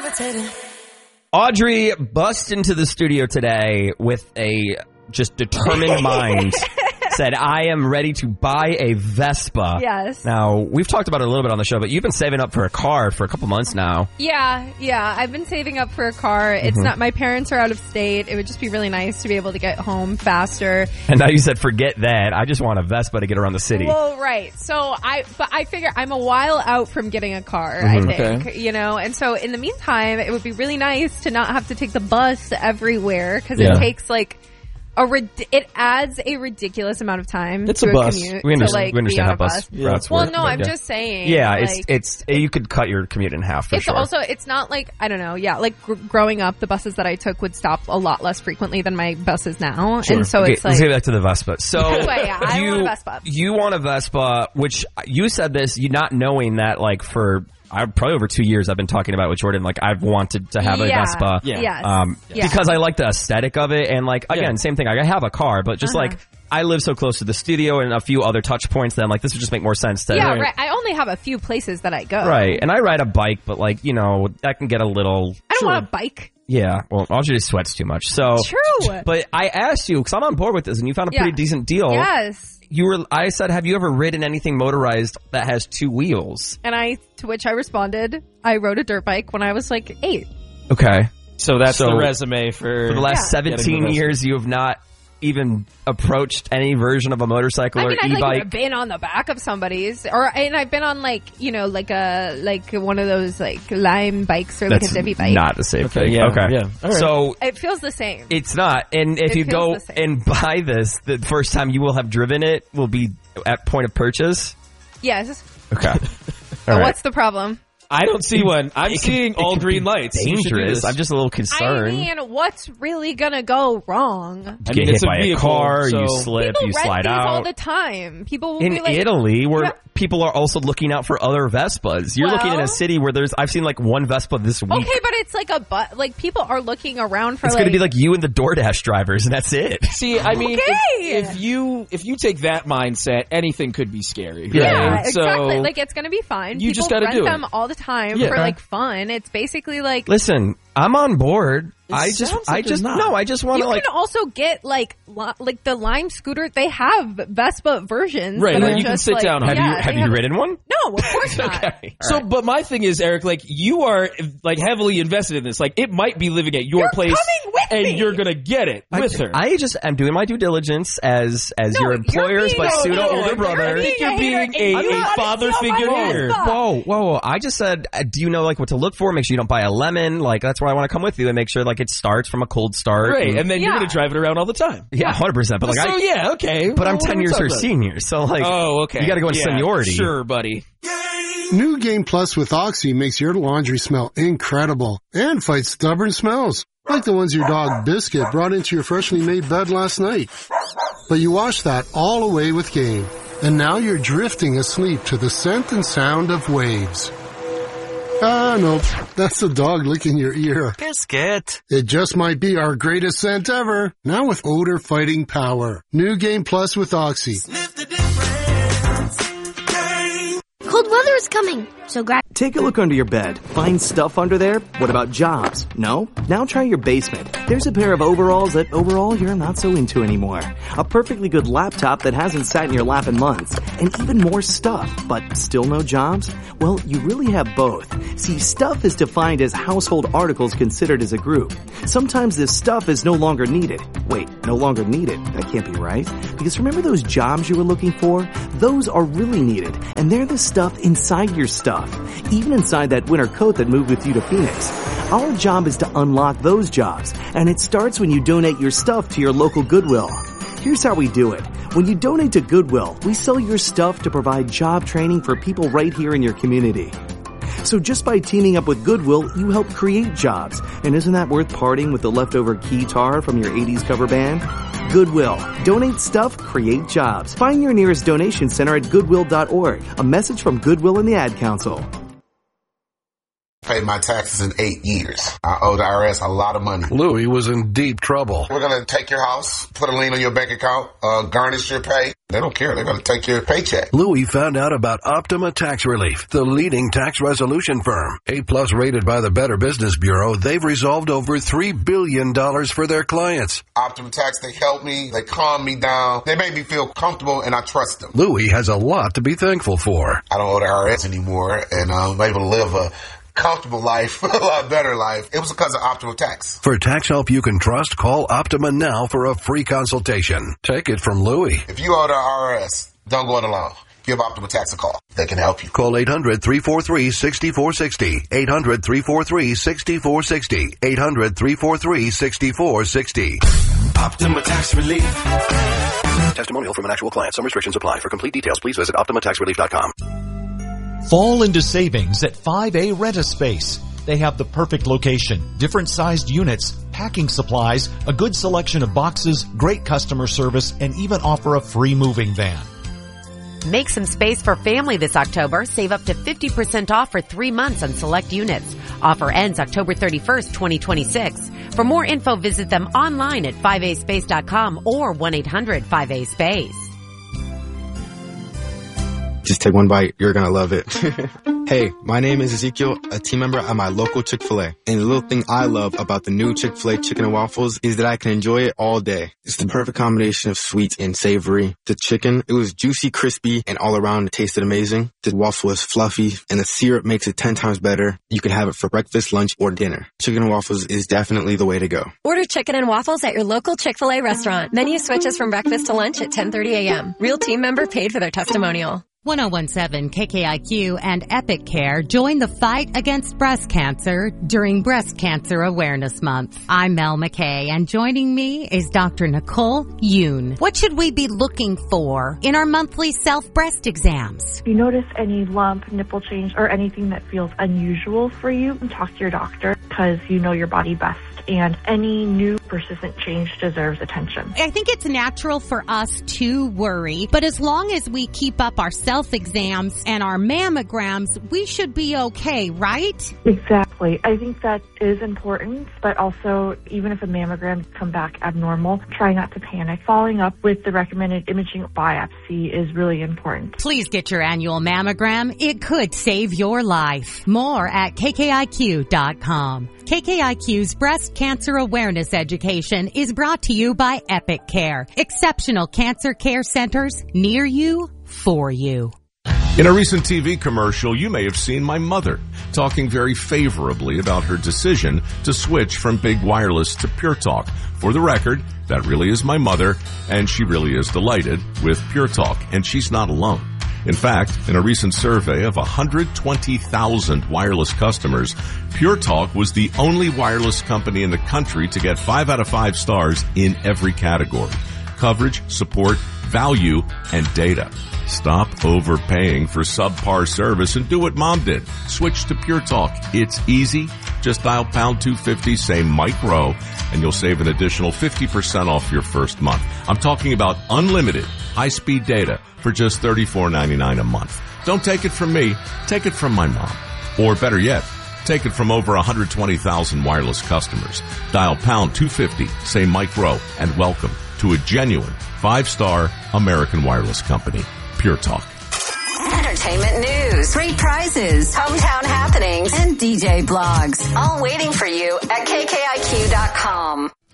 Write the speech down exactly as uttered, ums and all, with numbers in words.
Audrey bust into the studio today with a just determined mind. Said, I am ready to buy a Vespa. Yes. Now, we've talked about it a little bit on the show, but you've been saving up for a car for a couple months now. Yeah, yeah. I've been saving up for a car. It's mm-hmm. not, my parents are out of state. It would just be really nice to be able to get home faster. And now you said, forget that. I just want a Vespa to get around the city. Well, right. So I, but I figure I'm a while out from getting a car, mm-hmm. I think, okay. you know, and so in the meantime, it would be really nice to not have to take the bus everywhere because yeah. it takes like, A rid- it adds a ridiculous amount of time it's to a, a bus. commute. We understand, to, like, we understand how bus, bus. Yeah. routes well, work. no, I'm yeah. just saying. Yeah, like, it's it's you could cut your commute in half for it's sure. Also, it's not like, I don't know, yeah, like gr- growing up, the buses that I took would stop a lot less frequently than my buses now. Sure. And so okay, it's like... Let's get back to the Vespa. So, anyway, yeah, I you, want a Vespa. You want a Vespa, which you said this, you not knowing that like for... I probably over two years I've been talking about with Jordan, like I've wanted to have a yeah. Vespa. Yeah. Yes. Um, yeah. Because I like the aesthetic of it. And like, again, yeah. same thing. I have a car, but just uh-huh. like, I live so close to the studio and a few other touch points that I'm like, this would just make more sense to. Yeah, right. right. I only have a few places that I go. Right. And I ride a bike, but like, you know, that can get a little. I don't sure. want a bike. Yeah, well, Audrey sweats too much. So true. But I asked you, because I'm on board with this, and you found a yeah. pretty decent deal. Yes. You were. I said, have you ever ridden anything motorized that has two wheels? And I, to which I responded, I rode a dirt bike when I was like eight. Okay. So that's so the resume for... For the last yeah. seventeen years, you have not even approached any version of a motorcycle I mean, or I've e-bike? like been on the back of somebody's, or and I've been on like you know like a like one of those like Lime bikes or like That's a Divi bike. Not the same okay, thing. Yeah, okay, yeah. All right. So it feels the same. It's not, and if it you go and buy this, the first time you will have driven it will be at point of purchase. Yes. Okay. All but right. What's the problem? I don't see one. I'm it seeing could, all it green lights. Dangerous. I'm just a little concerned. I mean, what's really gonna go wrong? You I get mean, hit it's a by vehicle, a car, so you slip, People you rent slide these out. all the time. People will in be like, Italy, where yeah. people are also looking out for other Vespas. You're well, looking in a city where there's, I've seen like one Vespa this week. Okay, but it's like a but like people are looking around for. It's like, going to be like you and the DoorDash drivers, and that's it. See, I mean, okay. if, if you if you take that mindset, anything could be scary. Yeah, Yeah, right? exactly. So like it's going to be fine. You People just got to rent do them it. all the time Yeah. for like fun. It's basically like Listen, I'm on board. It I just, sounds I like just, there's not. no, I just want you to like. can also get like li- like the Lime scooter. They have Vespa versions, Right, that like are you can just, sit like, down on Have yeah, you, have they you ridden one? No, of course not. Okay. So, Right. but my thing is, Eric, like you are like heavily invested in this. Like it might be living at your You're place, coming with and me. you're gonna get it I, with her. I just am doing my due diligence as as No, your you're employer's being but a pseudo hater. older You're brother. I think you're being hater. a, You a wanna father steal my figure Vespa. here. Whoa, whoa, whoa! I just said, uh, do you know like what to look for? Make sure you don't buy a lemon. Like that's where I want to come with you and make sure like it starts from a cold start. Right, and then you're Yeah. gonna drive it around all the time. Yeah, hundred percent. But like, so I, yeah, okay. but I'm Well, ten what years are we her talking senior, so like, about? Oh, okay. you got to go into Yeah, seniority. Sure, buddy. New Game Plus with Oxy makes your laundry smell incredible and fights stubborn smells, like the ones your dog Biscuit brought into your freshly made bed last night. But you wash that all away with Game, and now you're drifting asleep to the scent and sound of waves. Ah, no, that's the dog licking your ear. Biscuit. It just might be our greatest scent ever, now with odor fighting power. New Game Plus with Oxy. Cold weather is coming, so grab... Take a look under your bed. Find stuff under there? What about jobs? No? Now try your basement. There's a pair of overalls that overall you're not so into anymore. A perfectly good laptop that hasn't sat in your lap in months. And even more stuff, but still no jobs? Well, you really have both. See, stuff is defined as household articles considered as a group. Sometimes this stuff is no longer needed. Wait, no longer needed? That can't be right. Because remember those jobs you were looking for? Those are really needed. And they're the stuff inside your stuff. Even inside that winter coat that moved with you to Phoenix. Our job is to unlock those jobs, and it starts when you donate your stuff to your local Goodwill. Here's how we do it. When you donate to Goodwill, we sell your stuff to provide job training for people right here in your community. So just by teaming up with Goodwill, you help create jobs. And isn't that worth parting with the leftover guitar from your eighties cover band? Goodwill. Donate stuff, create jobs. Find your nearest donation center at goodwill dot org. A message from Goodwill and the Ad Council. Paid my taxes in eight years. I owe the I R S a lot of money. Louis was in deep trouble. We're going to take your house, put a lien on your bank account, uh, garnish your pay. They don't care. They're going to take your paycheck. Louis found out about Optima Tax Relief, the leading tax resolution firm. A-plus rated by the Better Business Bureau, they've resolved over three billion dollars for their clients. Optima Tax, they help me. They calm me down. They make me feel comfortable, and I trust them. Louis has a lot to be thankful for. I don't owe the I R S anymore, and I'm able to live a comfortable life, a lot better life. It was because of Optima Tax. For tax help you can trust, call Optima now for a free consultation. Take it from Louis. If you owe the I R S, don't go it alone. Give Optima Tax a call. They can help you. Call eight hundred, three four three, six four six zero. eight hundred, three four three, six four six zero. eight hundred, three four three, six four six zero. Optima Tax Relief. Testimonial from an actual client. Some restrictions apply. For complete details, please visit optima tax relief dot com. Fall into savings at five A Rent-A-Space. They have the perfect location, different sized units, packing supplies, a good selection of boxes, great customer service, and even offer a free moving van. Make some space for family this October. Save up to fifty percent off for three months on select units. Offer ends October thirty-first, twenty twenty-six. For more info, visit them online at five a space dot com or one eight hundred five A space. Just take one bite. You're going to love it. Hey, my name is Ezekiel, a team member at my local Chick-fil-A. And the little thing I love about the new Chick-fil-A chicken and waffles is that I can enjoy it all day. It's the perfect combination of sweet and savory. The chicken, it was juicy, crispy, and all around it tasted amazing. The waffle was fluffy, and the syrup makes it ten times better. You can have it for breakfast, lunch, or dinner. Chicken and waffles is definitely the way to go. Order chicken and waffles at your local Chick-fil-A restaurant. Menu switches from breakfast to lunch at ten thirty a.m. Real team member paid for their testimonial. one oh one seven K K I Q and Epic Care join the fight against breast cancer during Breast Cancer Awareness Month. I'm Mel McKay, and joining me is Doctor Nicole Yoon. What should we be looking for in our monthly self-breast exams? If you notice any lump, nipple change, or anything that feels unusual for you, talk to your doctor because you know your body best. And any new persistent change deserves attention. I think it's natural for us to worry, but as long as we keep up our self-exams and our mammograms, we should be okay, right? Exactly. I think that is important, but also even if a mammogram come back abnormal, try not to panic. Following up with the recommended imaging biopsy is really important. Please get your annual mammogram. It could save your life. More at K K I Q dot com. K K I Q's Breast Cancer Awareness Education is brought to you by Epic Care. Exceptional cancer care centers near you, for you. In a recent T V commercial, you may have seen my mother talking very favorably about her decision to switch from big wireless to Pure Talk. For the record, that really is my mother, and she really is delighted with Pure Talk, and she's not alone. In fact, in a recent survey of one hundred twenty thousand wireless customers, Pure Talk was the only wireless company in the country to get five out of five stars in every category: coverage, support, value, and data. Stop overpaying for subpar service and do what Mom did. Switch to Pure Talk. It's easy. Just dial pound two fifty, say Mike Rowe, and you'll save an additional fifty percent off your first month. I'm talking about unlimited high-speed data for just thirty-four ninety-nine a month. Don't take it from me. Take it from my mom. Or better yet, take it from over one hundred twenty thousand wireless customers. Dial pound two fifty, say Mike Rowe, and welcome to a genuine five-star American wireless company, Pure Talk. Entertainment news, great prizes, hometown happenings, and D J blogs. All waiting for you at K K I Q dot com.